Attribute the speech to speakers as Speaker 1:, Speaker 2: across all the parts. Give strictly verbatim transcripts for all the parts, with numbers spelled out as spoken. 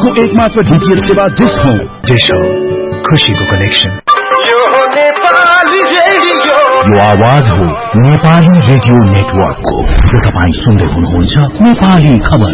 Speaker 1: नेपालको एकमात्र डीटीएच सेवा डिश होम। डिश होम, खुशीको कनेक्सन। यो आवाज हो नेपाली रेडियो नेटवर्कको। तपाईँ सुन्दै हुनुहुन्छ नेपाली खबर।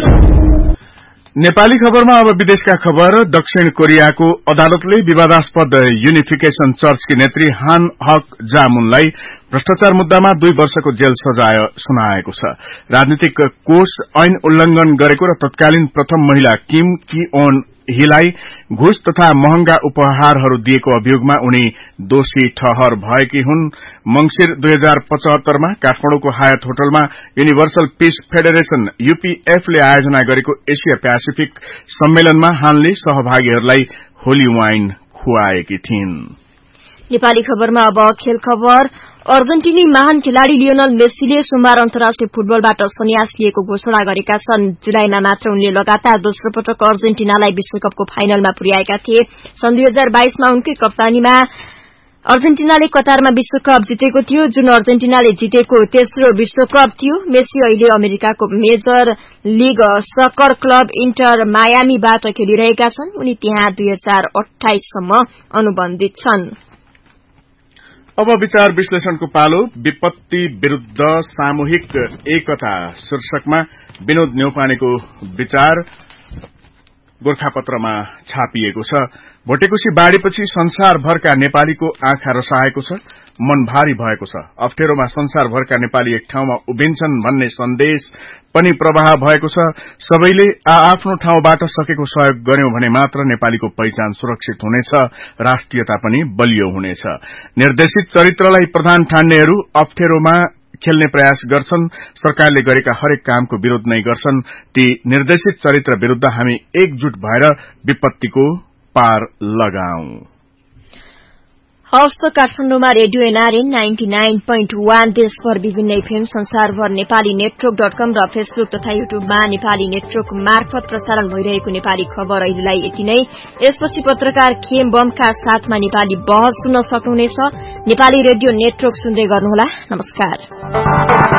Speaker 2: नेपाली खबरमा अब विदेशका खबर। दक्षिण कोरियाको अदालतले विवादास्पद युनिफिकेशन चर्चकी नेत्री हान हक जामुनलाई भ्रष्टाचार मुद्दामा दुई वर्षको जेल सजाय सुनाएको छ। राजनीतिक कोष ऐन उल्लंघन गरेको र तत्कालीन प्रथम महिला किम कि ओन हिलाई घुस तथा महंगा उपहारहरू दिएको अभियोगमा उनी दोषी ठहर भएकी हुन्। मंगिर दुई हजार पचहत्तरमा काठमाडौँको हायत होटलमा युनिभर्सल पीस फेडरेशन यूपीएफ ले आयोजना गरेको एशिया पैसिफिक सम्मेलनमा हानले सहभागीहरूलाई होली वाइन खुवाएकी थिइन्।
Speaker 3: नेपाली खबरमा अब खेल खबर। अर्जेन्टिनी महान खेलाड़ी लियोनल मेस्सीले सोमबार अन्तर्राष्ट्रिय फुटबलबाट सन्यास लिएको घोषणा गरेका छन्। जुलाईमा मात्र उनले लगातार दोस्रो पटक अर्जेन्टिनालाई विश्वकपको फाइनलमा पुर्याएका थिए। सन् दुई हजार बाइसमा उनकै कप्तानीमा अर्जेन्टिनाले कतारमा विश्वकप जितेको थियो, जुन अर्जेन्टिनाले जितेको तेस्रो विश्वकप थियो। मेस्सी अहिले अमेरिकाको मेजर लीग सक्कर क्लब इन्टर मायामीबाट खेलिरहेका छन्। उनी त्यहाँ दुई हजार अठाइससम्म अनुबन्धित छन्।
Speaker 2: अब विचार विश्लेषणको पालो। विपत्ति विरूद्ध सामूहिक एकता शीर्षकमा विनोद न्यौपानेको विचार गोर्खापत्रमा छापिएको छ। भोटेकोशी बाढ़ीपछि संसारभरका नेपालीको आँखा रसाएको छ, मन भारी भएको छ। अप्ठ्यारोमा संसारभरका नेपाली एक ठाउँमा उभिन्छन् भन्ने सन्देश पनि प्रवाह भएको छ। सबैले आआफ्नो ठाउँबाट सकेको सहयोग गर्यौं भने मात्र नेपालीको पहिचान सुरक्षित हुनेछ, राष्ट्रियता पनि बलियो हुनेछ। निर्देशित चरित्रलाई प्रधान ठान्नेहरू अप्ठ्यारोमा खेल्ने प्रयास गर्छन्, सरकारले गरेका हरेक कामको विरोध नै गर्छन्। ती निर्देशित चरित्र विरूद्ध हामी एकजुट भएर विपत्तिको पार लगाऊ।
Speaker 3: हवस् त काठमाडौँमा radio NRN ninety nine point one देशभर विभिन्न एफएम, संसारभर नेपाली नेटवर्क डट कम र फेसबुक तथा युट्युबमा नेपाली नेटवर्क मार्फत प्रसारण भइरहेको नेपाली खबर अहिलेलाई यति नै। यसपछि पत्रकार खेम बमका साथमा नेपाली बहस सुन्न सक्नुहुनेछ। नेपाली रेडियो नेटवर्क सुन्दै गर्नुहोला। नमस्कार।